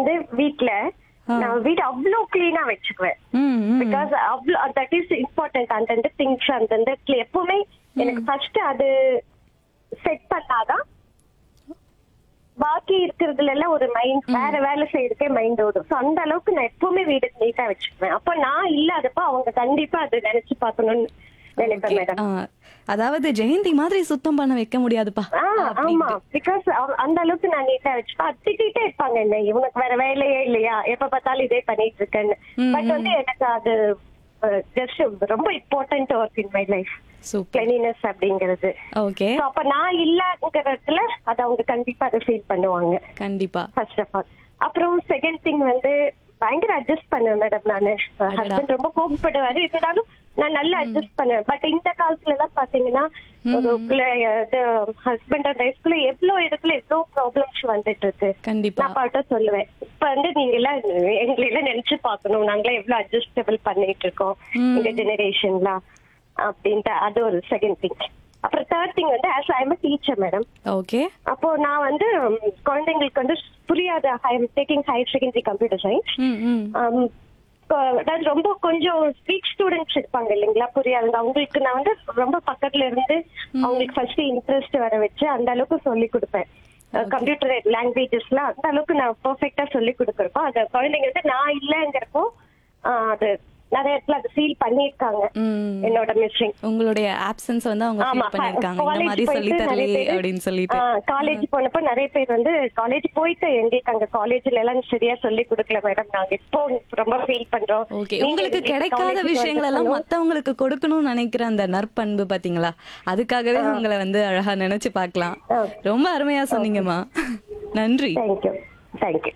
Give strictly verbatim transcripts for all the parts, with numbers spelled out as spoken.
வந்து வீட்ல நான் வீடு அவ்வளவு கிளீனா வச்சுக்குவேன். பிகாஸ் அவ்வளவு தட் இஸ் இம்பார்ட்டன்ட். அந்தந்த திங்ஸ் அந்தந்த எப்பவுமே எனக்கு ஃபர்ஸ்ட் அது செட் பண்ணாதான் பாக்கி இருக்கிறதுல எல்லாம் ஒரு மைண்ட் வேற வேலை செய்யறதுக்கே மைண்ட் ஓடும். சோ அந்த அளவுக்கு நான் எப்பவுமே வீடு நீட்டா வச்சுக்குவேன். அப்ப நான் இல்லாதப்ப அவங்க கண்டிப்பா அது நினைச்சு பாக்கணும்னு நினைப்பேன் மேடம். அதாவது ஜெயந்தி மாதிரி சுத்தம் பண்ண வைக்க முடியாதுப்பா. ஆமா, பிகாஸ் அந்த அளவுக்கு நான் நீட்டா வச்சுப்பேன். திட்டிகிட்டே இருப்பாங்க என்ன, இவனுக்கு வேற வேலையே இல்லையா, எப்ப பார்த்தாலும் இதே பண்ணிட்டு இருக்கேன்னு. பட் வந்து எனக்கு அது ஜஸ்ட் ரொம்ப important work in my life, cleanliness அப்படிங்கிறது. ஓகே. அப்ப நான் இல்லங்கிறதுல அது அவங்க கண்டிப்பா அதை ஃபீல் பண்ணுவாங்க. கண்டிப்பா. First of all. அப்புறம் செகண்ட் திங் வந்து பயங்கர அட்ஜஸ்ட் பண்ணுவேன் மேடம். நானு ஹஸ்பண்ட் ரொம்ப கோபப்படுவாரு, இருந்தாலும் நான் நல்லா அட்ஜஸ்ட் பண்ணுவேன். பட் இந்த காலத்துல எல்லாம் பாத்தீங்கன்னா ஒரு ஹஸ்பண்ட் அண்ட் ஒய்ஃப்குள்ள எவ்வளவு இடத்துல எவ்வளவு ப்ராப்ளம்ஸ் வந்துட்டு இருக்கு. கண்டிப்பா நான் பாட்ட சொல்லுவேன், இப்ப வந்து நீங்க எல்லாம் எங்களை எல்லாம் நினைச்சு பாக்கணும், நாங்களே எவ்வளவு அட்ஜஸ்டபிள் பண்ணிட்டு இருக்கோம் இந்த ஜெனரேஷன்லாம் அப்படின்ட்டு. அது ஒரு செகண்ட் திங். அப்புறம் தேர்ட் திங் வந்து as I am teacher madam. Okay. அப்போ நான் வந்து குழந்தைங்களுக்கு வந்து புரியாத I am taking higher secondary computer science. அதாவது ரொம்ப கொஞ்சம் வீக் ஸ்டூடெண்ட்ஸ் இருப்பாங்க இல்லைங்களா, புரியாது அவங்களுக்கு நான் வந்து ரொம்ப பக்கத்துல இருந்து அவங்களுக்கு ஃபர்ஸ்ட் இன்ட்ரெஸ்ட் வர வச்சு அந்த அளவுக்கு சொல்லி கொடுப்பேன். கம்ப்யூட்டர் லாங்குவேஜஸ்லாம் அந்த அளவுக்கு நான் பெர்ஃபெக்டா சொல்லி கொடுக்குறப்போ அந்த குழந்தைங்க வந்து நான் இல்லைங்கிறப்போ அது நிறைய இடத்துல அது ஃபீல் பண்ணிருக்காங்க. என்னோட மிஸ்ஸிங், உங்களுடைய ஆப்சன்ஸ் வந்து அவங்க ஃபீல் பண்ணிருக்காங்க. இந்த மாதிரி சொல்லி தரலையே அப்படினு சொல்லிட்டு. காலேஜ் போனப்ப நிறைய பேர் வந்து காலேஜ் போயிட்டு எங்களுக்கு அங்க காலேஜ்ல எல்லாம் சரியா சொல்லி கொடுக்கல மேடம், நாங்க இப்போ ரொம்ப ஃபீல் பண்றோம். ஓகே. உங்களுக்கு கிடைக்காத விஷயங்கள் எல்லாம் மத்தவங்களுக்கு கொடுக்கணும்னு நினைக்கிற அந்த நற்பண்பு பாத்தீங்களா, அதுக்காகவே உங்களை வந்து அழகா நினைச்சு பார்க்கலாம். ரொம்ப அருமையா சொன்னீங்கம்மா, நன்றி. தேங்க்யூ. தேங்க்யூ.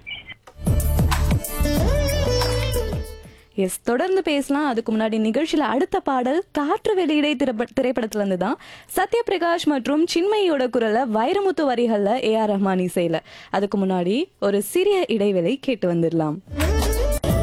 எஸ், தொடர்ந்து பேசலாம். அதுக்கு முன்னாடி நிகழ்ச்சியில அடுத்த பாடல் காற்று வெளியிடை திரைப்படத்துல இருந்து தான். சத்யபிரகாஷ் மற்றும் சின்மயியோட குரல்ல வைரமுத்து வரிகள்ல ஏ ஆர் ரஹ்மான் இசையில. அதுக்கு முன்னாடி ஒரு சிறிய இடைவேளை கேட்டு வந்துடலாம்.